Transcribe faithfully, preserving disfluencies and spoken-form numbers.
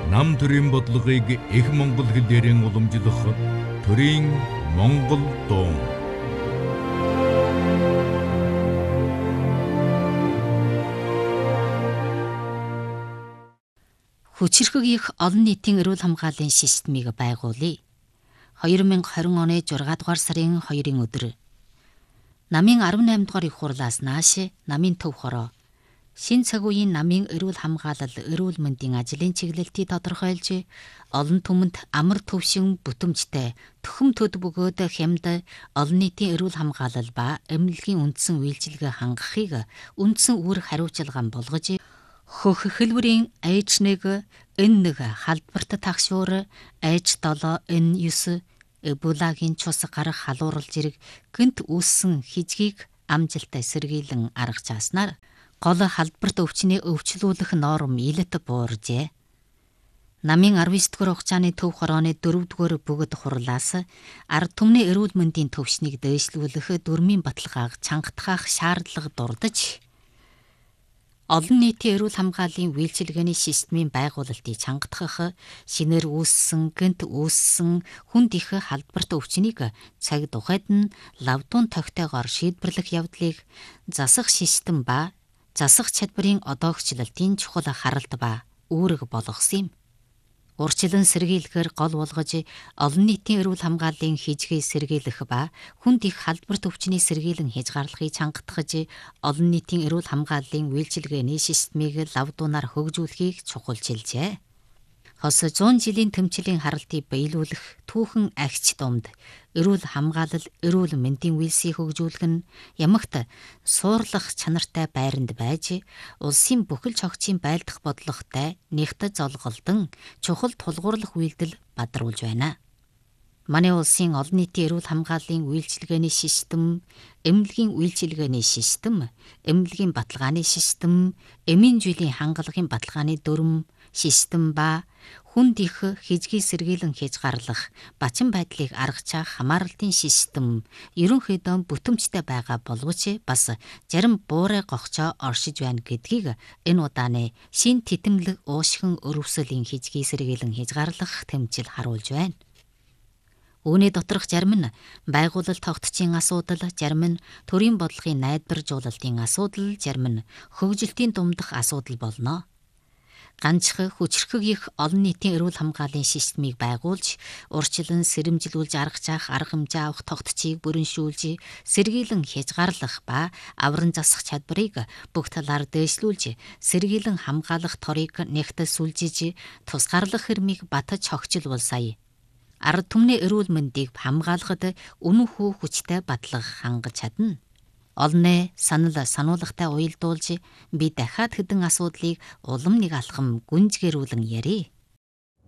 нам төрийн бодлогыг их монгол хэлээрэн уламжлах төрийн монгол дуу. Хүчирхэг их олон нийтийн эрүүл хамгааллын системийг байгуулъя. хоёр мянга хорин оны зургаадугаар сарын хоёрын өдөр намын арван наймдугаар их хурлаас нааш намын төв хороо шин цаг үеийн намын эрүүл хамгаалал эрүүл мэндийн ажлын чиглэлтийг тодорхойлж олон түмэнд амар төвшин бүтэмжтэй төхөм төд бөгөөд хямд олон нийтийн эрүүл хамгаалал ба эмнэлгийн үндсэн үйлчилгээ хангахыг үндсэн үүрэг хариуцлагаан болгож хөх хэлбэрийн эйч нэг эн нэг халдварт тагшуур эйч долоо эн девять эболагийн цус гарах халуурал зэрэг гэнт үүссэн хижгийг амжилттай сэргийлэн арга цааснаар гол халдварт өвчний өвчлүүлэх норм илэт бууржээ. Намын арван девять дугаар хугацааны төв хорооны дөрөвдүгээр бүгд хурлаас ард түмний эрүүл мэндийн төвшнийг дээшлүүлэх дөрмийн баталгааг чангатгах шаардлага дурдж олон нийтийн эрүүл хамгааллын үйлчилгээний системийн байгуулалтыг чангатгах, шинээр үүссэн, гэнт үүссэн хүнд их халдварт өвчнийг цаг тухайд нь лавдуун тогтоогоор шийдвэрлэх явдлыг засах систем ба засах чадварын одоогчлолтын чухал харалт ба үүрэг болгосон юм. Урьдчилан сэргийлэхээр гол болгож олон нийтийн эрүүл хамгааллын хижгийг сэргийлэх ба хүнд их халдварт өвчний сэргийлэн хязгаарлахыг чангатгаж олон нийтийн эрүүл хамгааллын үйлчилгээний системийг лавдуунаар хөгжүүлэхийг чухалчилжээ. Хос зуун жилийн тэмцлийн харалтыг биелүүлэх түүхэн агч дунд эрүүл хамгаалал эрүүл мэндийн үйлсийг хөгжүүлэх нь ямагт суурлах чанартай байранд байж улсын бүхэл цогцын байлдах бодлоготой нэгт золголдон чухал тулгуурлах үйлдэл бадруулж байна. Манай улсын олон нийтийн эрүүл хамгааллын үйлчилгээний систем, эмнэлгийн үйлчилгээний систем, эмнэлгийн баталгааны систем, эмийн жилийн хангалагын баталгааны дүрм систем ба хүнд их хижгийг сэргийлэн хязгаарлах бачин байдлыг аргачаах хамааралтын систем ерөнхийдөө бүтэмжтэй байгаа боловч бас зарим буурай гогчоо оршиж байна гэдгийг энэ удааны шин титэмлэг уушгин өрөвсөлийн хижгийг сэргийлэн хязгаарлах тэмцэл харуулж байна. Үүний доторх зарим нь байгуулалт тогтцын асуудал, зарим нь төрийн бодлогын найдваржуулалтын асуудал, зарим нь хөгжилтийн думдах асуудал болно. Ганцх хүчрхэг их олон нийтийн эрүүл хамгааллын системийг байгуулж, урьдчилан сэрэмжлүүлж аргачаах арга хэмжээ авах тогтцыг бүрэншүүлж, сэргийлэн хязгаарлах ба авран засах чадварыг бүх талаар дээшлүүлж, сэргийлэн хамгаалах торыг нэгт сүлжиж, тусгаарлах хэрмийг батж хогчилвол сая. Ард түмний эрүүл мэндийг хамгаалахад үнэнхүү хүчтэй батлах хангаж чадна. Олонний санал сануулгатай уялдуулж би дахиад хэдэн асуудлыг улам нэг алхам гүнзгийрүүлэн ярив.